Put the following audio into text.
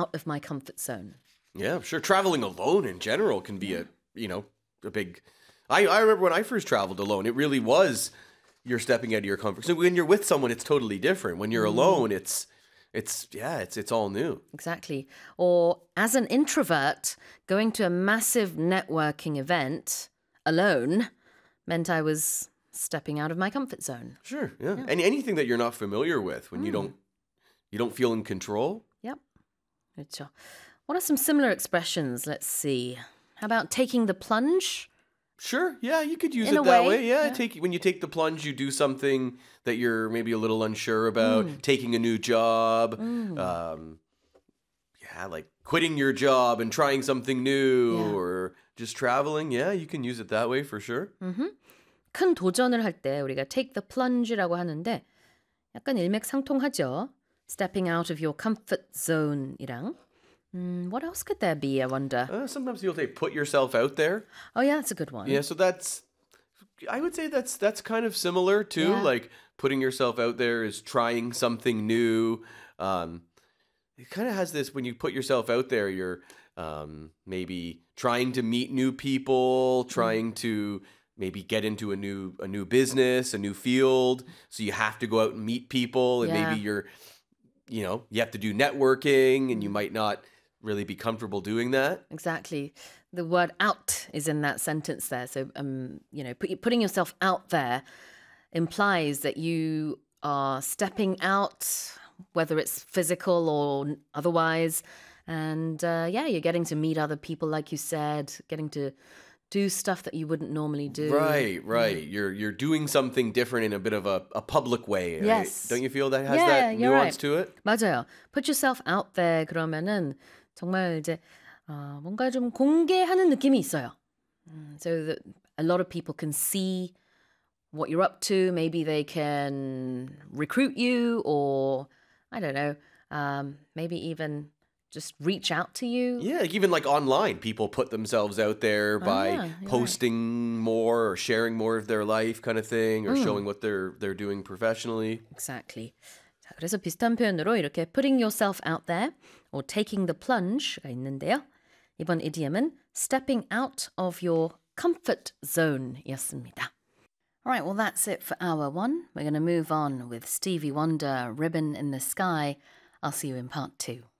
out of my comfort zone. Yeah, sure. Traveling alone in general can be a big. I remember when I first traveled alone, it really was you're stepping out of your comfort. So when you're with someone, it's totally different. When you're alone, it's all new. Exactly. Or as an introvert, going to a massive networking event alone meant I was stepping out of my comfort zone. Sure, yeah. And anything that you're not familiar with, when you don't feel in control. Yep. 그렇죠. What are some similar expressions? Let's see. How about taking the plunge? Sure, yeah, you could use In it a that way, way. Yeah, yeah. when you take the plunge, you do something that you're maybe a little unsure about. Taking a new job, like quitting your job and trying something new, Yeah. or just traveling. Yeah, you can use it that way for sure. 큰 도전을 할 때 우리가 take the plunge라고 하는데 약간 일맥상통하죠. Stepping out of your comfort zone이랑. What else could there be, I wonder? Sometimes you'll say put yourself out there. Oh, yeah, that's a good one. Yeah, so I would say that's kind of similar too. Yeah. Like putting yourself out there is trying something new. It kind of has this, when you put yourself out there, you're maybe trying to meet new people, trying to maybe get into a new business, a new field. So you have to go out and meet people, and Yeah. maybe you have to do networking, and you might not really be comfortable doing that. Exactly. The word out is in that sentence there. So, putting yourself out there implies that you are stepping out, whether it's physical or otherwise. And you're getting to meet other people, like you said, getting to do stuff that you wouldn't normally do. Right. You're doing something different in a bit of a public way. Yes. Don't you feel that has Yeah, that you're nuance right. to it? 맞아요. Put yourself out there 그러면은 정말 이제 뭔가 좀 공개하는 느낌이 있어요. So that a lot of people can see what you're up to. Maybe they can recruit you, or I don't know, maybe even just reach out to you. Yeah, even like online, people put themselves out there by you're posting more or sharing more of their life kind of thing, or showing what they're doing professionally. Exactly. 자, 그래서 비슷한 표현으로 이렇게 putting yourself out there or taking the plunge가 있는데요. 이번 idiom은 stepping out of your comfort zone이었습니다. All right, well, that's it for hour one. We're going to move on with Stevie Wonder, Ribbon in the Sky. I'll see you in part two.